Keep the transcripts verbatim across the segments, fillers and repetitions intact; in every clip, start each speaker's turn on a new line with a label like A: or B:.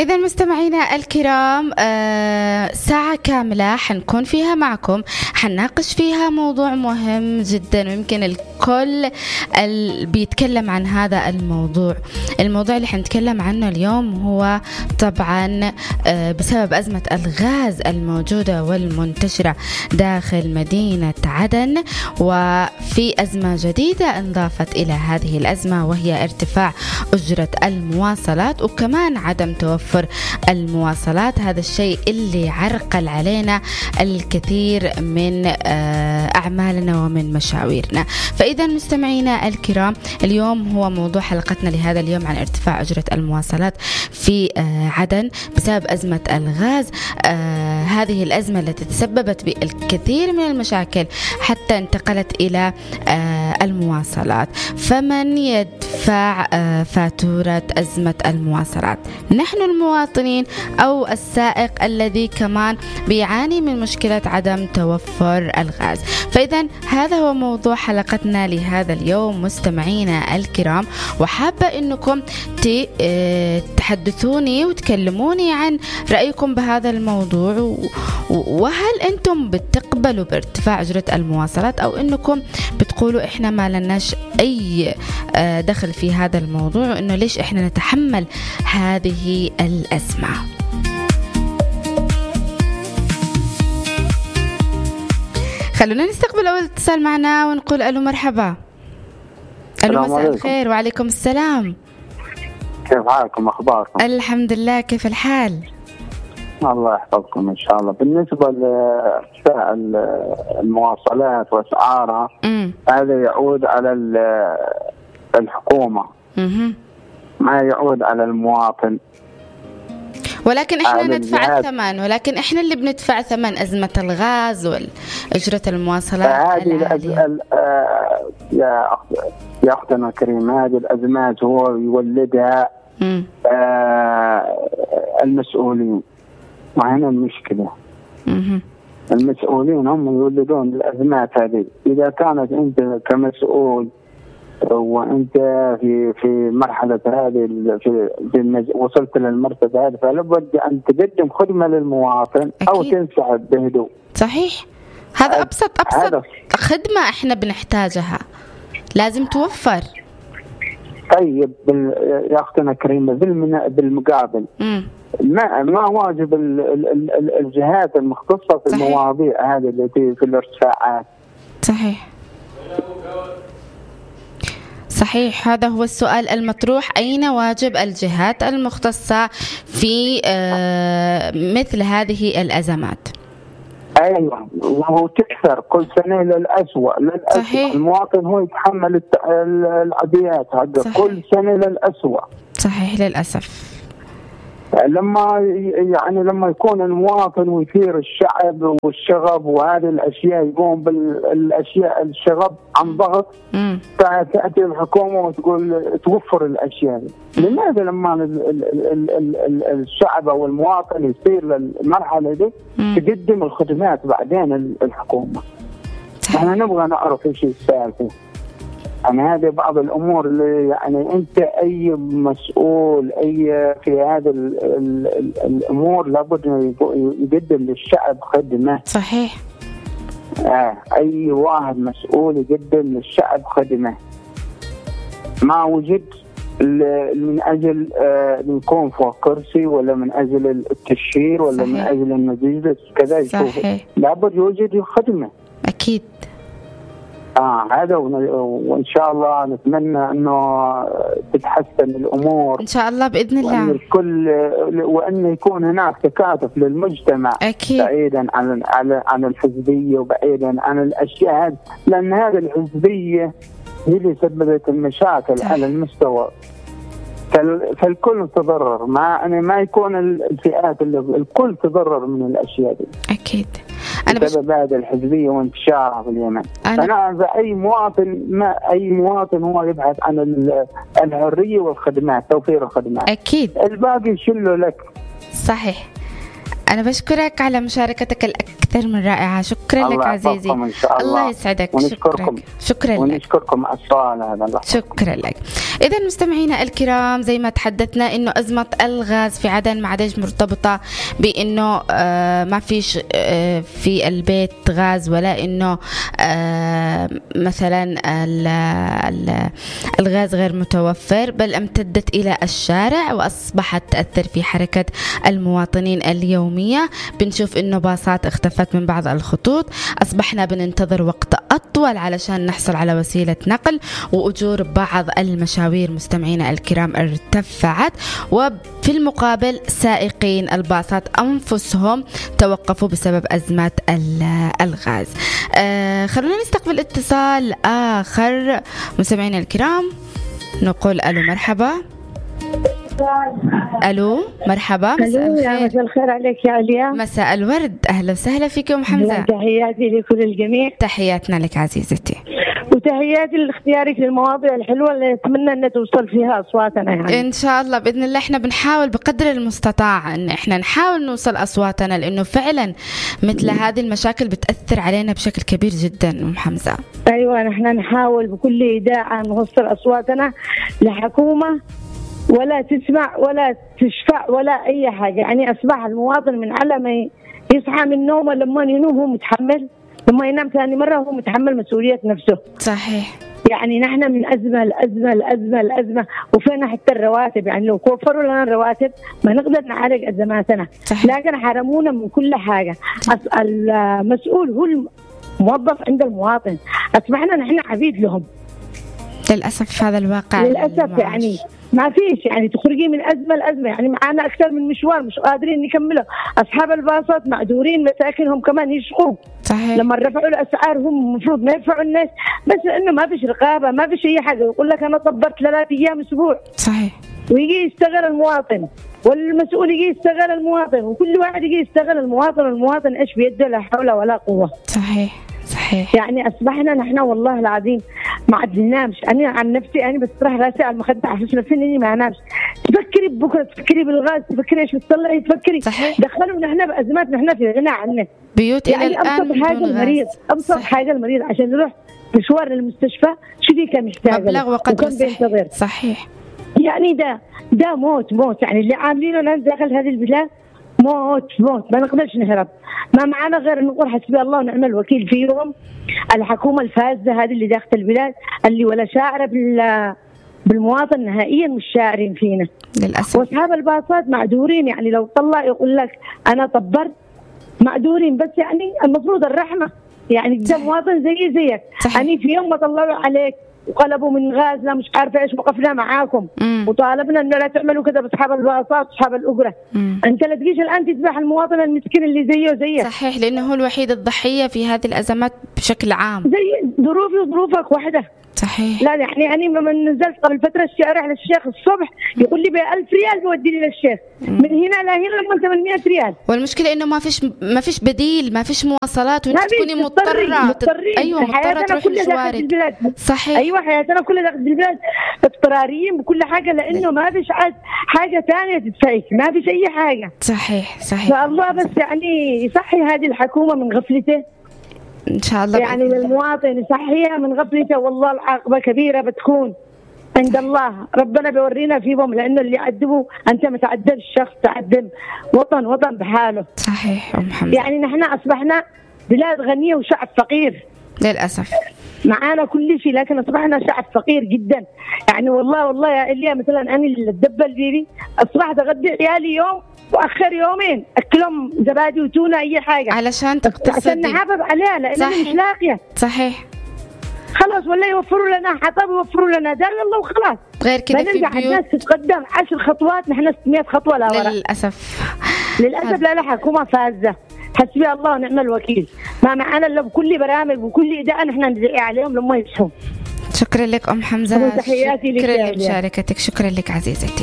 A: إذا مستمعينا الكرام آه ساعة كاملة حنكون فيها معكم، حنناقش فيها موضوع مهم جدا ويمكن الكل ال... بيتكلم عن هذا الموضوع. الموضوع اللي حنتكلم عنه اليوم هو طبعا آه بسبب أزمة الغاز الموجودة والمنتشرة داخل مدينة عدن، وفي أزمة جديدة انضافت إلى هذه الأزمة وهي ارتفاع أجرة المواصلات وكمان عدم توفر المواصلات. هذا الشيء اللي عرقل علينا الكثير من أعمالنا ومن مشاويرنا. فإذا مستمعينا الكرام، اليوم هو موضوع حلقتنا لهذا اليوم عن ارتفاع أجرة المواصلات في عدن بسبب أزمة الغاز. هذه الأزمة التي تسببت بالكثير من المشاكل حتى انتقلت إلى المواصلات. فمن يدفع فاتورة أزمة المواصلات؟ نحن المواطنين أو السائق الذي كمان بيعاني من مشكلة عدم توفر الغاز؟ فإذا هذا هو موضوع حلقتنا لهذا اليوم مستمعينا الكرام، وحابة أنكم تحدثوني وتكلموني عن رأيكم بهذا الموضوع، وهل أنتم بتقبلوا بارتفاع أجرة المواصلات أو أنكم بتقولوا إحنا ما لناش أي دخل في هذا الموضوع وإنه ليش إحنا نتحمل هذه الأزمة؟ خلونا نستقبل أول اتصال معنا ونقول ألو مرحبا. ألو مساء الخير. وعليكم السلام.
B: كيف حالكم؟ أخباركم؟
A: الحمد لله، كيف الحال؟
B: الله يحفظكم إن شاء الله. بالنسبة لارتفاع المواصلات وأسعارها هذا يعود على الحكومة م- ما يعود على المواطن،
A: ولكن احنا ندفع الثمن، ولكن احنا اللي بندفع ثمن أزمة الغاز وأجرة المواصلات.
B: هذه الأز... آه يا يا أختنا الكريمة، هذه الأزمات هو يولدها آه المسؤولين، وهنا المشكلة. م- المسؤولين هم يولدون الأزمات هذه. إذا كانت أنت كمسؤول وانت في في مرحله هذه في, في وصلت للمرتبه هذه، فلابد ان تقدم خدمه للمواطن او أكيد. تنسحب بهدوء.
A: صحيح، هذا ابسط ابسط هذا. خدمه احنا بنحتاجها لازم توفر.
B: طيب يا اختنا كريمه، بالمقابل م. ما ما واجب الجهات المختصه في صحيح. المواضيع هذه التي في الارتفاعات؟ صحيح
A: صحيح، هذا هو السؤال المطروح. أين واجب الجهات المختصة في مثل هذه الأزمات؟
B: أيوة، وهو تكثر كل سنة للأسوأ للأسوأ. المواطن هو يتحمل العديات هذا كل سنة للأسوأ.
A: صحيح للأسف.
B: لما يعني لما يكون المواطن ويثير الشعب والشغب وهذه الاشياء، يقوم بالاشياء الشغب عن ضغط، فتاتي الحكومه وتقول توفر الاشياء. لماذا لما ال ال ال الشعب او المواطن يصير للمرحله دي تقدم الخدمات بعدين الحكومه؟ احنا نبغى نعرف ايش السالفه. أنا هذه بعض الأمور اللي يعني أنت أي مسؤول أي في هذا ال ال ال الأمور لابد يقدم للشعب خدمة.
A: صحيح.
B: آه أي واحد مسؤول يقدم للشعب خدمة. ما وجد من أجل آه نكون فوق كرسي ولا من أجل التشهير ولا صحيح. من أجل المجلس كذا. صحيح. لابد يوجد خدمة.
A: أكيد.
B: آه هذا، وإن شاء الله نتمنى إنه تتحسن الأمور
A: إن شاء الله بإذن الله،
B: وأن الكل وأن يكون هناك تكاتف للمجتمع.
A: أكيد.
B: بعيدا عن عن عن الحزبية وبعيدا عن الأشياء هذه، لأن هذه الحزبية هي اللي سببت المشاكل طيب. على المستوى، فالكل تضرر. ما يعني ما يكون الفئات اللي الكل تضرر من الأشياء دي.
A: أكيد. أنا
B: بسبب بش... هذه الحزبية وانتشارها في اليمن. أنا, أنا أي مواطن ما أي مواطن هو يبحث عن الحرية والخدمات، توفير الخدمات.
A: أكيد.
B: الباقي يشله لك.
A: صحيح. أنا بشكرك على مشاركتك الأكثر أكثر من رائعة. شكرا لك عزيزي.
B: إن شاء الله.
A: الله يسعدك.
B: ونشكركم.
A: شكرا لك.
B: ونشكركم على السؤال هذا.
A: شكرا لك. إذا مستمعينا الكرام، زي ما تحدثنا إنه أزمة الغاز في عدن ما عادش مرتبطة بإنه آه ما فيش آه في البيت غاز، ولا إنه آه مثلا الغاز غير متوفر، بل امتدت إلى الشارع وأصبحت تأثر في حركة المواطنين اليومية. بنشوف إنه باصات اختفت من بعض الخطوط، أصبحنا بننتظر وقت أطول علشان نحصل على وسيلة نقل، وأجور بعض المشاوير مستمعينا الكرام ارتفعت، وفي المقابل سائقين الباصات أنفسهم توقفوا بسبب أزمة الغاز. آه خلونا نستقبل اتصال آخر مستمعينا الكرام، نقول ألو مرحبا. ألو مرحبا.
C: مساء الخير. مساء الخير عليك يا عليا.
A: مساء الورد، أهلا وسهلا فيك أم حمزة.
C: تحياتي لكل الجميع.
A: تحياتنا لك عزيزتي،
C: وتحياتي لاختيارك للمواضيع الحلوة اللي نتمنى أن توصل فيها أصواتنا يعني.
A: إن شاء الله بإذن الله. إحنا بنحاول بقدر المستطاع أن إحنا نحاول نوصل أصواتنا، لأنه فعلا مثل هذه المشاكل بتأثر علينا بشكل كبير جدا أم حمزة.
C: أيوة، نحن نحاول بكل إيداع نوصل أصواتنا لحكومة ولا تسمع ولا تشفع ولا أي حاجة. يعني أصبح المواطن من على ما يصحى من نومه لما ينوم هو متحمل، لما ينام ثاني مرة هو متحمل مسؤولية نفسه.
A: صحيح.
C: يعني نحن من أزمة لأزمة لأزمة لأزمة، وفينا حتى الرواتب. يعني لو وفروا لنا الرواتب ما نقدر نعالج أزماتنا. صحيح. لكن حرمونا من كل حاجة. المسؤول هو الموظف عند المواطن، أصبحنا نحن عبيد لهم
A: للأسف. هذا الواقع
C: للأسف المعاش. يعني ما فيش يعني تخرجي من أزمة لأزمة. يعني معانا أكثر من مشوار مش قادرين نكمله. أصحاب الباصات معذورين، مساكنهم كمان يشقوا. صحيح. لما رفعوا الأسعار هم المفروض ما يدفعوا الناس، بس لأنه ما فيش رقابة، ما فيش أي حاجة. يقول لك أنا طبرت ثلاث أيام أسبوع.
A: صحيح.
C: ويجي يشتغل المواطن، والمسؤول يجي يشتغل المواطن، وكل واحد يجي يشتغل المواطن، والمواطن إيش بيده؟ لا حول ولا قوة.
A: صحيح. صحيح.
C: يعني أصبحنا نحن والله العظيم ما عدلناش. أنا عن نفسي أنا بسترح راسي على المخدة عشان نفسي إني ما أنامش. تفكري ببكرة، تفكري بالغاز، تفكري إيش بتطلعي، تفكري.
A: صحيح.
C: دخلوا نحن بأزمات نحن في غنى عنه.
A: بيوت
C: يعني
A: إلى الآن
C: أبسط حاجة المريض، أبسط حاجة المريض عشان يروح مشوار للمستشفى شو دي كم يحتاج
A: مبلغ وقدره.
C: بينتظر.
A: صحيح.
C: يعني ده ده موت موت. يعني اللي عاملينه الآن داخل هذه البلاد موت موت، ما نقدرش نهرب. ما معنا غير نقول حسبي الله ونعم الوكيل فيهم. الحكومة الفاسدة هذه اللي داخل البلاد، اللي ولا شاعرة بالمواطن نهائيا، مش شاعرين فينا
A: للأسف.
C: واصحاب الباصات معذورين. يعني لو طلع يقول لك أنا طبرت، معذورين. بس يعني المفروض الرحمة. يعني ده مواطن زي زيك. يعني في يوم ما طلعوا عليك وقلبوا من غاز لا مش عارفه ايش، وقفنا معاكم مم. وطالبنا انه لا تعملوا كذا باصحاب الباصات واصحاب الاجره. مم. انت لا تجيش الان تذبح المواطن المسكين اللي زيه زيك.
A: صحيح، لانه هو الوحيد الضحيه في هذه الازمات بشكل عام.
C: زي ظروفي وظروفك واحده.
A: صحيح.
C: لا يعني أنا لما نزلت قبل فترة الشارع للشيخ الصبح يقول لي بألف ريال بوديني للشيخ. مم. من هنا لهنا لما ثمانمائة ريال.
A: والمشكلة إنه ما فيش ما فيش بديل، ما فيش مواصلات، وأنت تكوني مضطرة.
C: مضطرين.
A: أيوة مضطرة تروحي مشوارك. صحيح.
C: أيوة حياتنا كلها داخل البلاد اضطراريين بكل حاجة، لأنه ما فيش حاجة ثانية تدفعك، ما فيش أي حاجة.
A: صحيح صحيح.
C: فالله بس يعني يصحي هذه الحكومة من غفلته
A: إن شاء الله.
C: يعني للمواطن يصحيها من غفلته، والله العاقبة كبيرة بتكون عند الله. ربنا بيورينا فيهم، لأنه اللي عذبوا أنت ما تعذبش شخص، تعذب وطن وطن بحاله.
A: صحيح أم حمزة.
C: يعني نحن أصبحنا بلاد غنية وشعب فقير
A: للأسف.
C: معانا كل شيء لكن أصبحنا شعب فقير جدا. يعني والله والله يا إليا مثلا أنا اللي اتدبل بيبي أصبحت أغدي عيالي يوم وأخر يومين أكلهم زبادي وتونة أي حاجة
A: علشان تقتصدي،
C: عشان نحافظ عليها لأننا مش لاقية.
A: صحيح.
C: خلاص ولا يوفروا لنا حطب يوفروا لنا دار الله وخلاص.
A: غير كده في
C: البيوت الناس تتقدم عشر خطوات نحن ستمائة خطوة لا ورا.
A: للأسف
C: للأسف. لا لا حكومة فاسدة، حسبي الله ونعم الوكيل. ما معنا إلا بكل برامج وكل إداء نحن ندعي عليهم لما يصحوا.
A: شكرا لك أم حمزة،
C: تحياتي لك،
A: شكرا لمشاركتك، شكرا لك عزيزتي.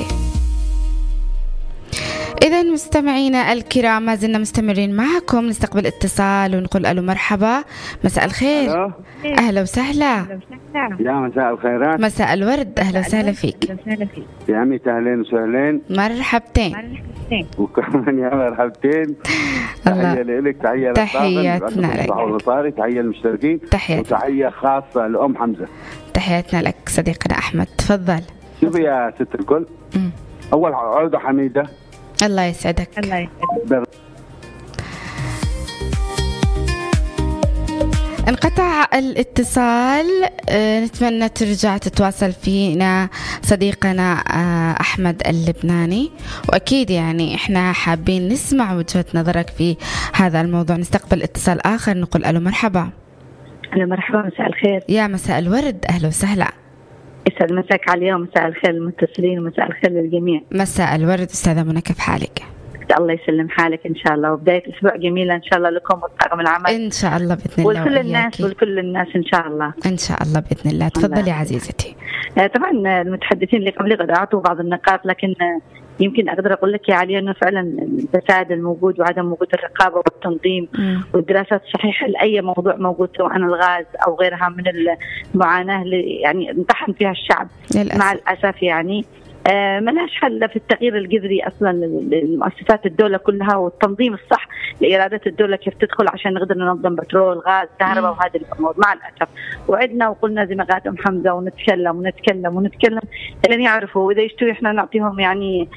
A: إذا مستمعينا الكرام ما زلنا مستمرين معكم، نستقبل اتصال ونقول ألو مرحبا، مساء الخير.
D: ألو.
A: أهلا وسهلا.
D: يا مساء الخيرات.
A: مساء الورد، أهلا وسهلا فيك
D: يا عمي. أهلين وسهلين.
A: مرحبتين.
D: وكمان يا مرحبتين. تحية لك، تحية
A: تحياتنا لك،
D: تحية للمشتركين، وتحية خاصة لأم حمزة.
A: تحياتنا لك صديقنا أحمد، تفضل.
D: شوفي يا ست الكل، م. أول عودة حميدة.
A: الله يسعدك.
C: الله يسعدك.
A: انقطع الاتصال، نتمنى ترجع تتواصل فينا صديقنا أحمد اللبناني، وأكيد يعني إحنا حابين نسمع وجهة نظرك في هذا الموضوع. نستقبل اتصال آخر، نقول ألو مرحبا.
C: ألو مرحبا، مساء الخير.
A: يا مساء الورد، أهلا وسهلا.
C: يسعد مساك على اليوم، مساء الخير للمتصلين ومساء الخير للجميع.
A: مساء الورد أستاذة منى، كيف حالك؟
C: الله يسلم حالك إن شاء الله، وبداية أسبوع جميلة إن شاء الله لكم والطاقم العمل
A: إن شاء الله بإذن الله،
C: ولكل الناس ولكل الناس إن شاء الله
A: إن شاء الله بإذن الله. تفضلي عزيزتي.
C: طبعا المتحدثين اللي قبل قد أعطوا بعض النقاط، لكن يمكن أقدر أقول لك يا علي أنه فعلا الفساد الموجود وعدم وجود الرقابة والتنظيم م. والدراسات الصحيحة لأي موضوع موجود، سواء الغاز أو غيرها من المعاناة اللي يعني انطحن فيها الشعب للأسف. مع الأسف يعني آه ملاش حل في التغيير الجذري أصلا لمؤسسات الدولة كلها، والتنظيم الصح لإرادة الدولة كيف تدخل عشان نقدر ننظم بترول غاز كهرباء وهذه الأمور. مع الأسف وعدنا وقلنا زي ما قالت أم حمزة، ونتكلم ونتكلم ونتكلم لن يعرفوا، وإذا يشتوا إحنا نعطيهم يعني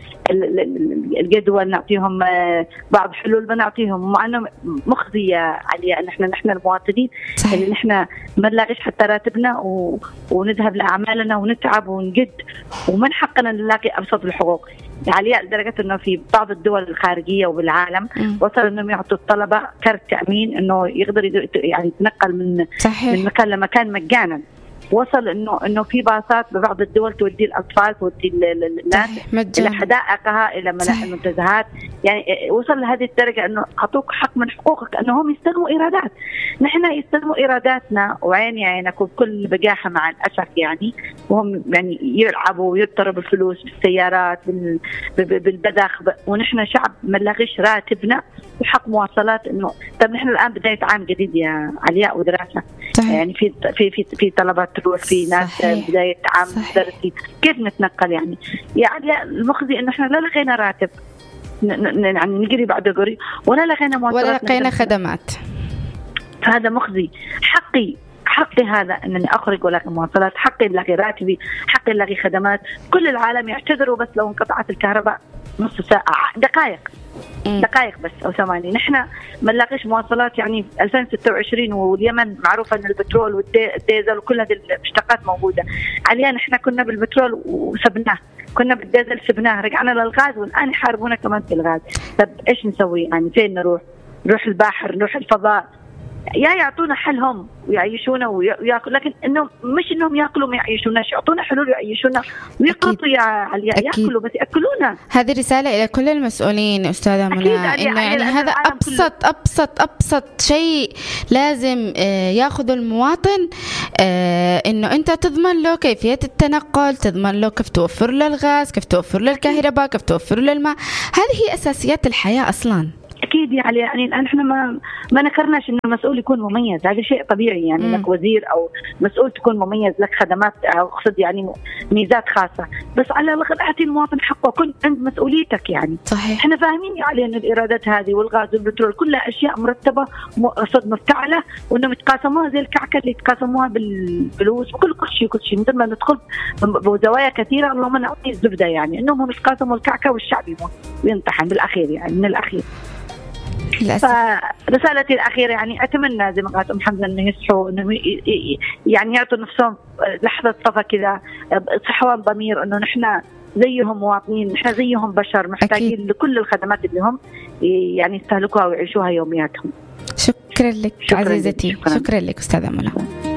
C: الجدول، نعطيهم بعض حلول بنعطيهم، مع أنه مخزية عليا أن إحنا نحن المواطنين اللي نحن ما نلاقيش حتى راتبنا و... ونذهب لأعمالنا ونتعب ونجد ومن حقنا نلاقي أبسط الحقوق عليا، لدرجة أنه في بعض الدول الخارجية وبالعالم م. وصل أنهم يعطوا الطلبة كارت تأمين أنه يقدر يعني يتنقل من صحيح. من مكان لمكان مجانا. وصل انه انه في باصات ببعض الدول تودي الاطفال، تودي الناس الى حدائقها، الى المنتزهات، يعني وصل لهذه الدرجه انه اعطوك حق من حقوقك انهم يستلموا ايرادات. نحن يستلموا ايراداتنا وعيني عينك وبكل بجاحه مع الاسف يعني، وهم يعني يلعبوا ويضربوا الفلوس بالسيارات بالبذخ، ونحن شعب ما نلاقيش راتبنا وحق مواصلات. انه طب نحن الان بدايه عام جديد يا علياء ودراسه صحيح. يعني في في في في طلبات تروح، في ناس صحيح. بداية عام درسي، كيف نتنقل يعني؟ يعني المخزي إنه إحنا لا لقينا راتب يعني نجري بعد قري، ولا لقينا مواصلات
A: ولا لقينا خدمات.
C: هذا مخزي. حقي حقي هذا أنني أخرج ولكن مواصلات، حقي ألاقي راتبي، حقي ألاقي خدمات. كل العالم يعتذروا بس لو انقطعت الكهرباء نص ساعة دقائق دقائق بس أو ثمانية. نحن ما نلاقيش مواصلات يعني ألفين وستة وعشرين، واليمن معروفة أن البترول والديزل وكل هذه المشتقات موجودة علينا. نحن كنا بالبترول وسبناه، كنا بالديزل سبناه، رجعنا للغاز والآن يحاربونا كمان في الغاز. طب إيش نسوي يعني؟ فين نروح؟ نروح البحر، نروح الفضاء، يا يعطونا حلهم ويعيشونا ويأكل، لكن إنهم مش إنهم يأكلوا ما يعيشوناش، يعطونا حلول ويعيشونا ويقرطوا يا علي يأكلوا بس يأكلونا.
A: هذه رسالة إلى كل المسؤولين أستاذة منى، إنه يعني هذا أبسط أبسط أبسط شيء لازم يأخذ المواطن، إنه أنت تضمن له كيفية التنقل، تضمن له كيف توفر له الغاز، كيف توفر له الكهرباء، كيف توفر له الماء. هذه هي أساسيات الحياة أصلاً.
C: أكيد يعني يعني الآن إحنا ما ما نكرناش إنه المسؤول يكون مميز، هذا شيء طبيعي يعني. م. لك وزير أو مسؤول تكون مميز، لك خدمات أو أقصد يعني ميزات خاصة، بس على الأقل أعطي المواطن حقه، كن عند مسؤوليتك يعني. صحيح. إحنا فاهمين يعني أن الإيرادات هذه والغاز والبترول كلها أشياء مرتبة قصد مفتعلة، وإنهم يتقاسموها زي الكعكة اللي يتقاسموها بالفلوس وكل كل شيء كل شيء، مثل ما ندخل بزوايا كثيرة اللهم نعطي الزبدة يعني، إنهم يتقاسموا الكعكة والشعب يموت وينطحن بالأخير يعني من الأخير. فرسالتي الأخيرة يعني أتمنى زي ما قالت أم حمزة إنه يصحوا، إنه يعني يعطوا نفسهم لحظة صفا كذا، صحوان ضمير، إنه نحن زيهم مواطنين، نحن زيهم بشر محتاجين أكيد. لكل الخدمات اللي هم يعني يستهلكوها ويعيشوها يومياتهم.
A: شكرا لك شكرا عزيزتي، شكرا, شكرا لك أستاذة منى.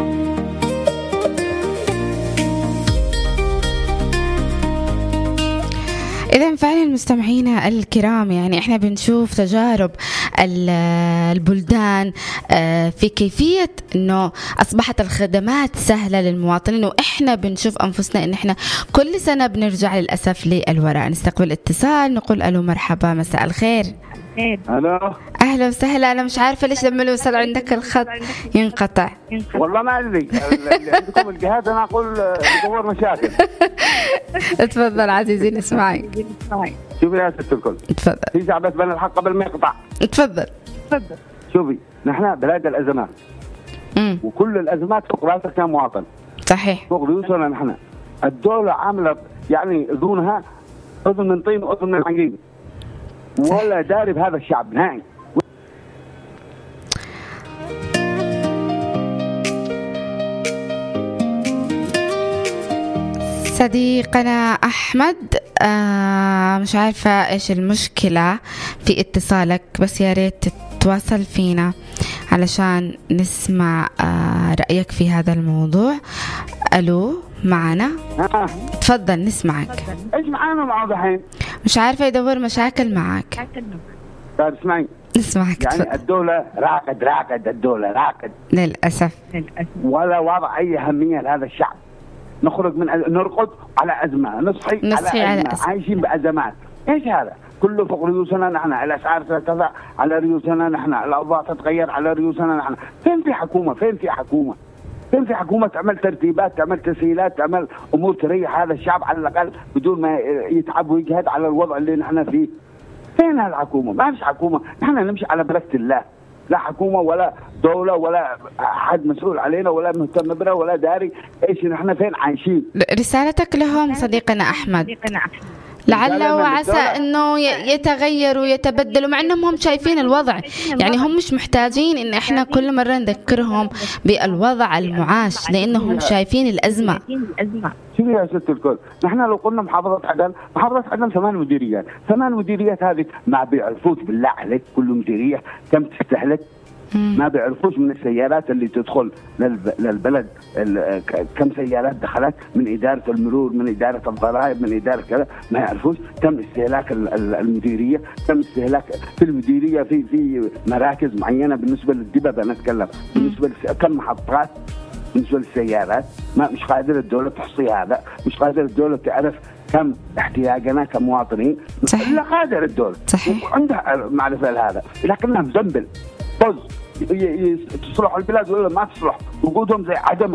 A: إذا فعلا مستمعينا الكرام، يعني إحنا بنشوف تجارب البلدان في كيفية إنه أصبحت الخدمات سهلة للمواطنين، وإحنا بنشوف أنفسنا إن إحنا كل سنة بنرجع للأسف للوراء. نستقبل اتصال، نقول ألو مرحبا، مساء الخير.
D: ألو
A: أهلا وسهلا. أنا مش عارفة ليش لما يوصل عندك الخط ينقطع.
D: والله ما أدري، اللي عندكم الجهاز أنا أقول يدور مشاكل.
A: تفضل عزيزي نسمعك.
D: شوفي يا ست الكل،
A: تفضل.
D: في شعبة بين الحق قبل ما يقطع.
A: تفضل.
D: شوفي نحن بلاد الازمات
A: مم.
D: وكل الازمات فوق راسك كمواطن.
A: صحيح.
D: فوق رؤوسنا نحن. الدولة عاملة يعني اذنها اذن من طين واذن من عجين. ولا داري بهذا الشعب نهائي.
A: صديقنا أحمد، آه مش عارفة إيش المشكلة في اتصالك، بس يا ريت تتواصل فينا علشان نسمع آه رأيك في هذا الموضوع. ألو معنا؟
D: آه.
A: تفضل نسمعك.
D: إيش معانا معه الحين؟
A: مش عارفة يدور مشاكل معك.
D: طيب اسمعي.
A: نسمعك.
D: يعني تفضل. الدولة راقد راقد الدولة راقد.
A: للأسف.
D: ولا وضع أي أهمية لهذا الشعب. نخرج من أز... نرقد على أزمة، نصحي,
A: نصحي
D: على,
A: على
D: أزمة.
A: أزمة.
D: عايشين بأزمات. إيش هذا؟ كله فوق رؤوسنا نحن، الأسعار ترتفع على رؤوسنا نحن، الأوضاع تتغير على رؤوسنا نحن. فين في حكومة؟ فين في حكومة؟ فين في حكومة تعمل ترتيبات، تعمل تسهيلات، تعمل أمور تريح هذا الشعب على الأقل بدون ما يتعب ويجهد على الوضع اللي نحن فيه؟ فين هالحكومة؟ ما فيش حكومة. نحن نمشي على بركة الله، لا حكومة ولا دولة ولا أحد مسؤول علينا ولا مهتم بنا ولا داري إيش نحن فين عايشين.
A: رسالتك لهم صديقنا أحمد، لعل وعسى أنه يتغيروا ويتبدلوا، مع أنهم هم شايفين الوضع. يعني هم مش محتاجين إن إحنا كل مرة نذكرهم بالوضع المعاش، لأنهم شايفين الأزمة.
D: شوفي يا ست الكل، نحن لو قلنا محافظة عدن، محافظة عدن ثمان مديريات، ثمان مديريات هذه ما بيعرفوش بالله عليك كل مديرية كم تستهلك؟ ما بيعرفوش من السيارات اللي تدخل للبلد كم سيارات دخلت من إدارة المرور، من إدارة الضرائب، من إدارة كذا. ما يعرفوش كم استهلاك المديرية، كم استهلاك في المديرية في في مراكز معينة بالنسبة للدبب. أنا أتكلم بالنسبة كم محطات بالنسبة للسيارات. ما مش قادرة الدولة تحصي هذا، مش قادرة الدولة تعرف كم احتياجنا كمواطنين.
A: صحيح.
D: لا قادر الدولة.
A: صحيح.
D: عندها معرفة لهذا، لكنها مزنبل طز. تصلح البلاد ولا ما تصلح، وجودهم زي عدمه.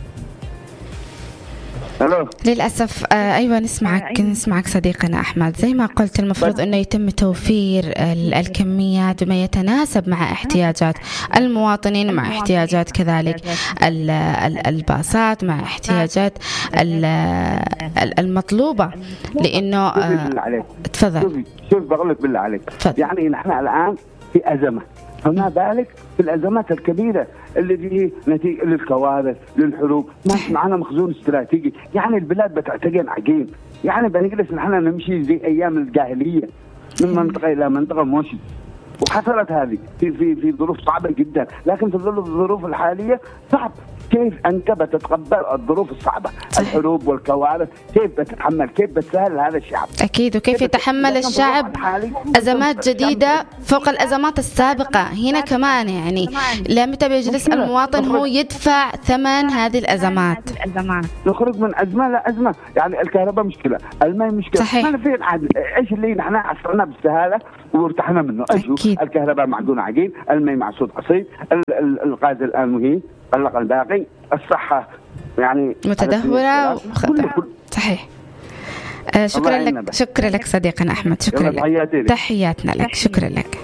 D: ألو.
A: للأسف آه أيوة نسمعك. آه أيوة. نسمعك صديقنا أحمد. زي ما قلت المفروض أنه يتم توفير الكميات بما يتناسب مع احتياجات المواطنين، مع احتياجات كذلك الباصات، مع احتياجات المطلوبة. لأنه
D: آه
A: تفضل.
D: شوفي شوف بقولك بالله عليك، يعني نحن الآن في أزمة، فما بالك في الأزمات الكبيرة اللي دي نتيجة للكوارث للحروب. ما معنا مخزون استراتيجي، يعني البلاد بتعتقن عجين. يعني بنجلس نحن نمشي زي أيام الجاهلية من منطقة إلى منطقة ماشي. وحصلت هذه في في في ظروف صعبة جدا، لكن في ظل الظروف الحالية صعب. كيف أنت بتتقبل الظروف الصعبة؟ الحروب والكوارث كيف بتتحمل؟ كيف بتسهل هذا الشعب؟
A: أكيد. وكيف يتحمل الشعب أزمات جديدة فوق الأزمات السابقة. هنا كمان يعني لا متى بيجلس المواطن هو يدفع ثمن هذه الأزمات.
D: نخرج من أزمة لأزمة. يعني الكهرباء مشكلة، الماء مشكلة.
A: صحيح.
D: ما فين عاد إيش اللي نحن عصرنا بالسهالة وارتحنا منه؟ أكيد. الكهرباء معجون عجين، الماء معصود عصيب، الغاز الآن مهين، قلق الباقي، الصحة يعني
A: متدهورة. صحيح. آه شكرا لك، شكرا لك صديقنا أحمد. شكرا لك، تحياتنا لك. شكرا لك.